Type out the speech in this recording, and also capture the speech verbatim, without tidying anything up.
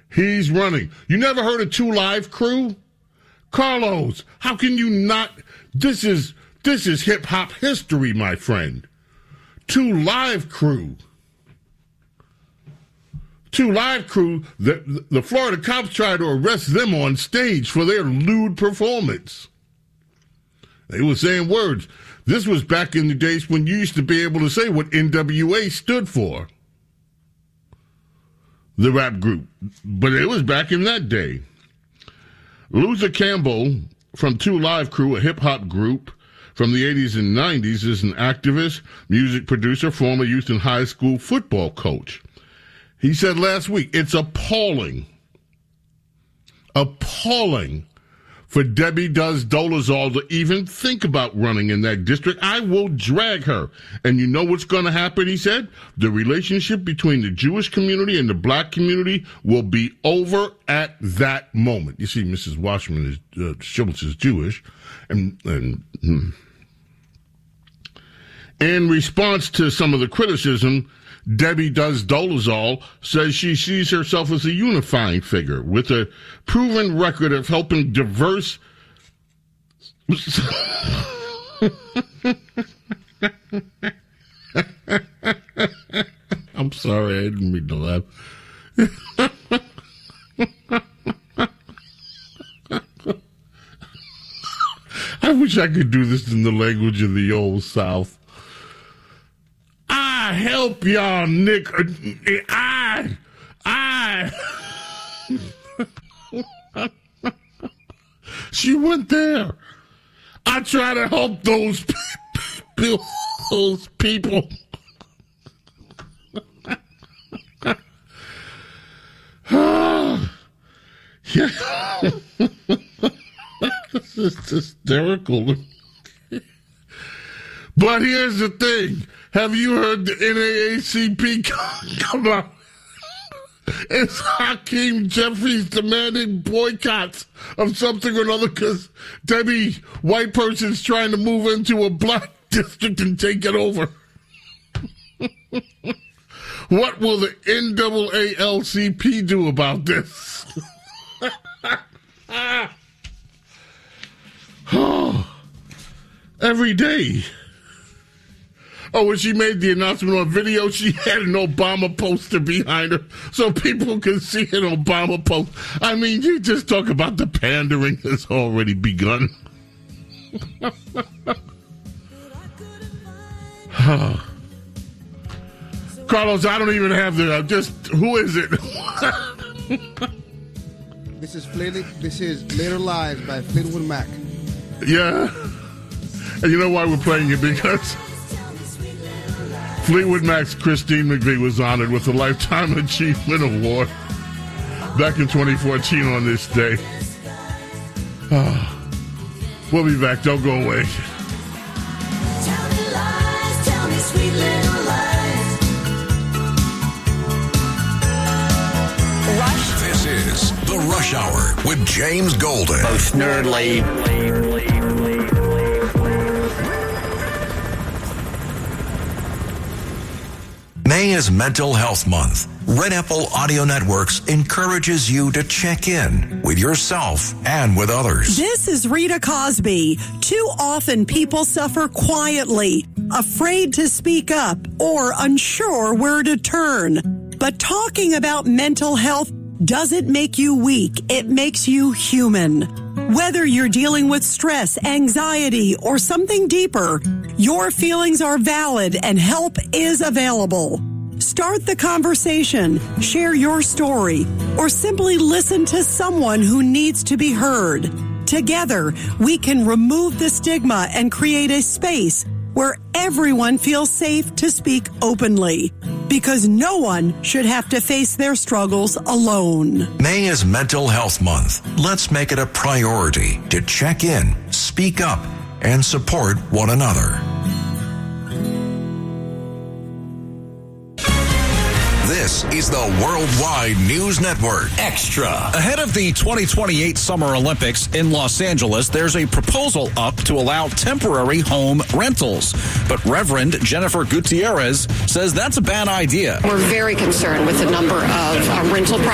He's running. You never heard of Two Live Crew? Carlos, how can you not? This is this is hip-hop history, my friend. Two Live Crew. Two Live Crew, the, the Florida cops tried to arrest them on stage for their lewd performance. They were saying words. This was back in the days when you used to be able to say what N W A stood for. The rap group. But it was back in that day. Luther Campbell from Two Live Crew, a hip-hop group from the eighties and nineties, is an activist, music producer, former youth and high school football coach. He said last week, it's appalling, appalling for Debbie Does Dolezal to even think about running in that district. I will drag her. And you know what's going to happen, he said? The relationship between the Jewish community and the black community will be over at that moment. You see, Missus Washman is, uh, Schultz is Jewish. And, and hmm. in response to some of the criticism, Debbie Does Dolezal says she sees herself as a unifying figure with a proven record of helping diverse... I'm sorry, I didn't mean to laugh. I wish I could do this in the language of the old South. I help y'all, Nick. I, I. She went there. I try to help those people. Those people. Yeah. This is hysterical. But here's the thing. Have you heard the N double A C P come out? It's Hakeem Jeffries demanding boycotts of something or another because Debbie, white person's trying to move into a black district and take it over. What will the N double A L C P do about this? Oh, every day. Oh, when she made the announcement on video, she had an Obama poster behind her so people could see an Obama post. I mean, you just talk about the pandering has already begun. Carlos, I don't even have the, uh, just, who is it? This is Fleet, This is Later Lives by Fleetwood Mac. Yeah. And you know why we're playing it? Because Fleetwood Mac's Christine McVie was honored with a Lifetime Achievement Award back in twenty fourteen on this day. Oh, we'll be back. Don't go away. Tell me lies, tell me sweet little lies. Rush. This is The Rush Hour with James Golden. Both nerdly. May is Mental Health Month. Red Apple Audio Networks encourages you to check in with yourself and with others. This is Rita Cosby. Too often people suffer quietly, afraid to speak up or unsure where to turn. But talking about mental health doesn't make you weak. It makes you human. Whether you're dealing with stress, anxiety, or something deeper, your feelings are valid and help is available. Start the conversation, share your story, or simply listen to someone who needs to be heard. Together, we can remove the stigma and create a space where everyone feels safe to speak openly, because no one should have to face their struggles alone. May is Mental Health Month. Let's make it a priority to check in, speak up, and support one another. This is the Worldwide News Network. Extra. Ahead of the twenty twenty-eight Summer Olympics in Los Angeles, there's a proposal up to allow temporary home rentals. But Reverend Jennifer Gutierrez says that's a bad idea. We're very concerned with the number of uh, rental